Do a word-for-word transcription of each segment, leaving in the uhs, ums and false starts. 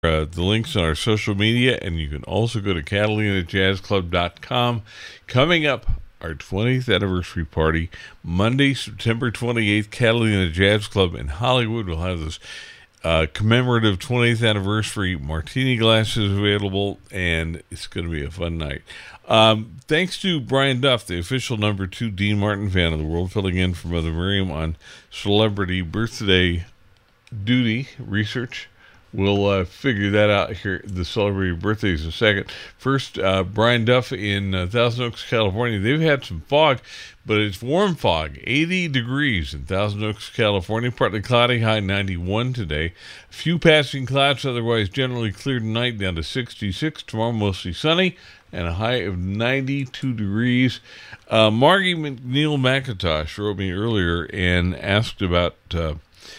Uh, the links on our social media, and you can also go to catalina jazz club dot com. Coming up, our twentieth anniversary party, Monday, September twenty-eighth, Catalina Jazz Club in Hollywood. We'll have this uh, commemorative twentieth anniversary martini glasses available, and it's going to be a fun night. Um, thanks to Brian Duff, the official number two Dean Martin fan of the world, filling in for Mother Miriam on celebrity birthday duty research. We'll uh, figure that out here, the celebrity birthdays in a second. First, uh, Brian Duff in uh, Thousand Oaks, California. They've had some fog, but it's warm fog, eighty degrees in Thousand Oaks, California. Partly cloudy, high ninety-one today. A few passing clouds, otherwise generally clear tonight, down to sixty-six. Tomorrow, mostly sunny, and a high of ninety-two degrees. Uh, Margie McNeil McIntosh wrote me earlier and asked about... Uh,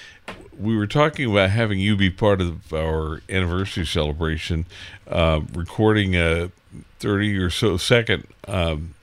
we were talking about having you be part of our anniversary celebration, uh, recording a thirty or so second um,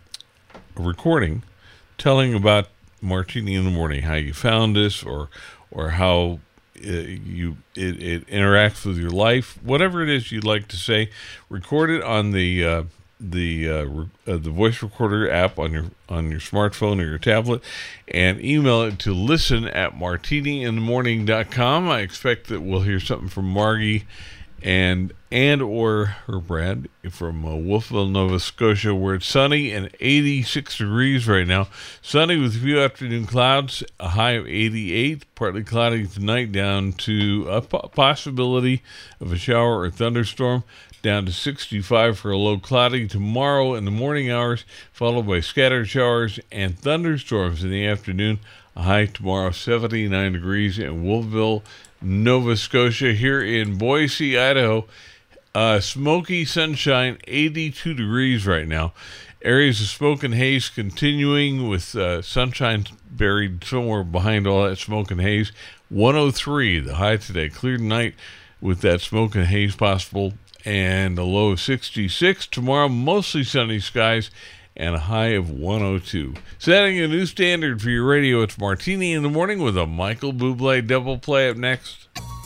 recording, telling about Martini in the Morning, how you found us, or or how uh, you it, it interacts with your life, whatever it is you'd like to say. Record it on the uh, the uh, re- uh, the voice recorder app on your on your smartphone or your tablet, and email it to listen at martini in the morning dot com. I expect that we'll hear something from Margie and and or her Brad from uh, Wolfville, Nova Scotia, where it's sunny and eighty-six degrees right now. Sunny with a few afternoon clouds, a high of eighty-eight, partly cloudy tonight, down to a possibility of a shower or thunderstorm, down to sixty-five for a low, cloudy tomorrow in the morning hours, followed by scattered showers and thunderstorms in the afternoon. A high tomorrow, seventy-nine degrees in Wolfville, Nova Scotia. Here in Boise, Idaho, uh, smoky sunshine, eighty-two degrees right now. Areas of smoke and haze continuing, with uh, sunshine buried somewhere behind all that smoke and haze. one oh three, the high today. Clear tonight with that smoke and haze possible, and a low of sixty-six. Tomorrow, mostly sunny skies and a high of one oh two. Setting a new standard for your radio, it's Martini in the Morning with a Michael Bublé double play up next.